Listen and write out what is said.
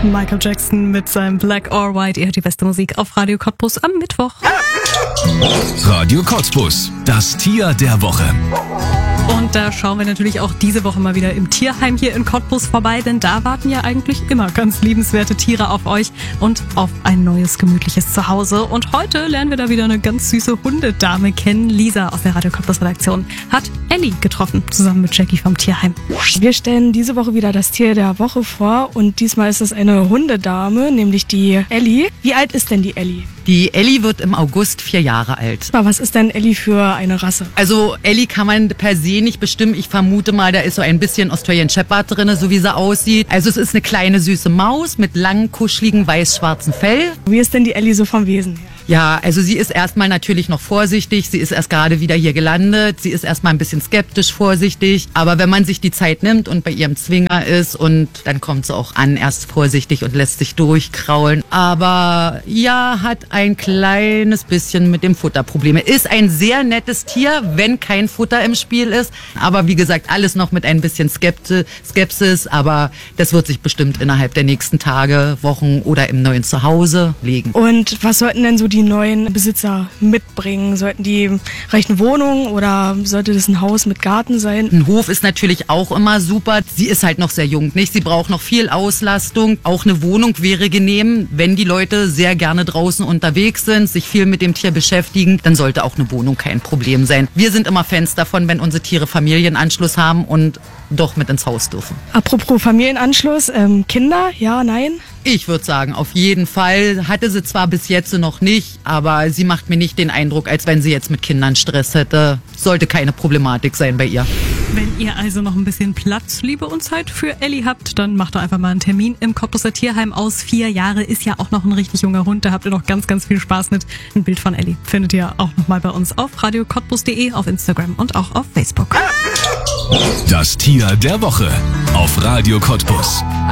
Michael Jackson mit seinem Black or White. Ihr hört die beste Musik auf Radio Cottbus am Mittwoch. Radio Cottbus, das Tier der Woche. Und da schauen wir natürlich auch diese Woche mal wieder im Tierheim hier in Cottbus vorbei, denn da warten ja eigentlich immer ganz liebenswerte Tiere auf euch und auf ein neues gemütliches Zuhause. Und heute lernen wir da wieder eine ganz süße Hundedame kennen. Lisa aus der Radio Cottbus Redaktion hat Ellie getroffen, zusammen mit Jackie vom Tierheim. Wir stellen diese Woche wieder das Tier der Woche vor und diesmal ist es eine Hundedame, nämlich die Ellie. Wie alt ist denn die Ellie? Die Ellie wird im August 4 Jahre alt. Aber was ist denn Ellie für eine Rasse? Also Ellie kann man per se nicht bestimmen. Ich vermute mal, da ist so ein bisschen Australian Shepherd drin, so wie sie aussieht. Also es ist eine kleine süße Maus mit langem, kuscheligen, weiß-schwarzen Fell. Wie ist denn die Ellie so vom Wesen her? Ja, also sie ist erstmal natürlich noch vorsichtig. Sie ist erst gerade wieder hier gelandet. Sie ist erstmal ein bisschen skeptisch, vorsichtig. Aber wenn man sich die Zeit nimmt und bei ihrem Zwinger ist und dann kommt sie auch an, erst vorsichtig und lässt sich durchkraulen. Aber ja, hat ein kleines bisschen mit dem Futter Probleme. Ist ein sehr nettes Tier, wenn kein Futter im Spiel ist. Aber wie gesagt, alles noch mit ein bisschen Skepsis. Aber das wird sich bestimmt innerhalb der nächsten Tage, Wochen oder im neuen Zuhause legen. Und was sollten denn so die neuen Besitzer mitbringen? Sollten die reicht eine Wohnung oder sollte das ein Haus mit Garten sein? Ein Hof ist natürlich auch immer super. Sie ist halt noch sehr jung, nicht? Sie braucht noch viel Auslastung. Auch eine Wohnung wäre genehm. Wenn die Leute sehr gerne draußen unterwegs sind, sich viel mit dem Tier beschäftigen, dann sollte auch eine Wohnung kein Problem sein. Wir sind immer Fans davon, wenn unsere Tiere Familienanschluss haben und doch mit ins Haus dürfen. Apropos Familienanschluss, Kinder, ja, nein? Ich würde sagen, auf jeden Fall. Hatte sie zwar bis jetzt noch nicht, aber sie macht mir nicht den Eindruck, als wenn sie jetzt mit Kindern Stress hätte. Sollte keine Problematik sein bei ihr. Wenn ihr also noch ein bisschen Platz, Liebe und Zeit für Ellie habt, dann macht doch einfach mal einen Termin im Cottbuser Tierheim aus. 4 Jahre ist ja auch noch ein richtig junger Hund. Da habt ihr noch ganz, ganz viel Spaß mit. Ein Bild von Ellie findet ihr auch nochmal bei uns auf radiocottbus.de, auf Instagram und auch auf Facebook. Das Tier der Woche auf Radio Cottbus.